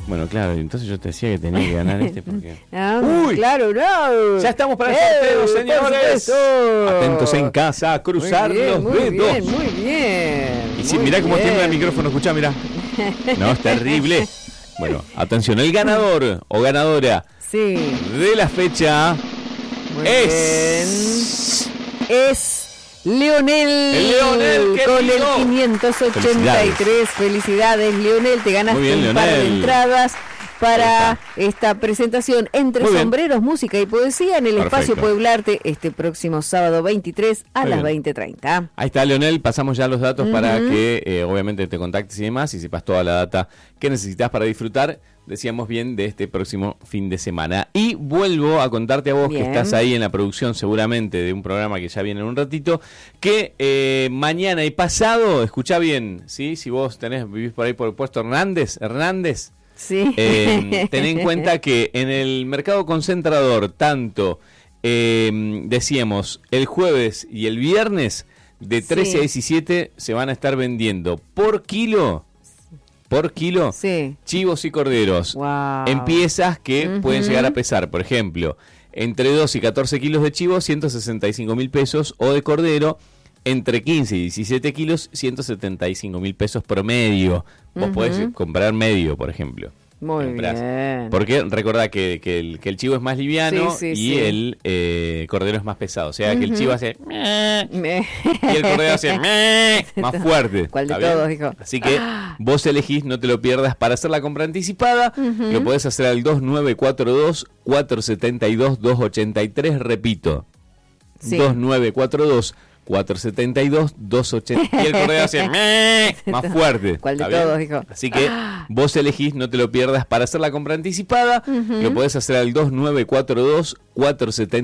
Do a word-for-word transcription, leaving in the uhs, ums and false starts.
Bueno, claro, entonces yo te decía que tenía que ganar este porque... Ah, ¡Uy! Claro, no. Ya estamos para el ¡Eh, sorteo, señores. Atentos en casa, a cruzar muy bien, los muy dedos. Bien, muy bien. Y sí, muy mirá cómo bien. tiembla el micrófono, escuchá, mirá. No, es terrible. Bueno, atención, el ganador o ganadora Sí. de la fecha Muy es... bien. Es Leonel. El Leonel que con vino. el quinientos ochenta y tres. Felicidades. Felicidades, Leonel. Te ganaste Muy bien, un par de Leonel. entradas para esta presentación entre Muy bien. sombreros, música y poesía en el Perfecto. Espacio Pueblarte este próximo sábado veintitrés a Muy las bien. veinte treinta. Ahí está, Leonel, pasamos ya los datos Ujú. para que eh, obviamente te contactes y demás y sepas toda la data que necesitas para disfrutar, decíamos bien, de este próximo fin de semana. Y vuelvo a contarte a vos Bien. que estás ahí en la producción seguramente de un programa que ya viene en un ratito, que eh, mañana y pasado, escuchá bien, ¿sí? Si vos tenés, vivís por ahí por el puesto Hernández, Hernández, Sí. eh, ten en cuenta que en el mercado concentrador, tanto, eh, decíamos, el jueves y el viernes, de trece Sí. a diecisiete, se van a estar vendiendo por kilo, por kilo, Sí. chivos y corderos, Wow. en piezas que Ujú. pueden llegar a pesar, por ejemplo, entre dos y catorce kilos de chivo, ciento sesenta y cinco mil pesos, o de cordero, entre quince y diecisiete kilos, ciento setenta y cinco mil pesos promedio. Vos Ujú. podés comprar medio, por ejemplo. Muy Comprás. bien. Porque recordá que, que, el, que el chivo es más liviano Sí, sí, y sí. el eh, cordero es más pesado. O sea que el Ujú. chivo hace meh, Me- y el cordero hace meh, más fuerte. ¿Cuál de ¿Está bien? todos, dijo? Así que vos elegís, no te lo pierdas para hacer la compra anticipada. Ujú. Lo podés hacer al dos nueve cuatro dos, cuatro siete dos, dos ocho tres. Repito, Sí. dos nueve cuatro dos, cuatro siete dos, dos ocho tres. Y el cordero hace meh, más fuerte. ¿Cuál de ¿Está bien? todos, dijo? Así que vos elegís, no te lo pierdas para hacer la compra anticipada. Ujú. Lo podés hacer al dos nueve cuatro dos, cuatro siete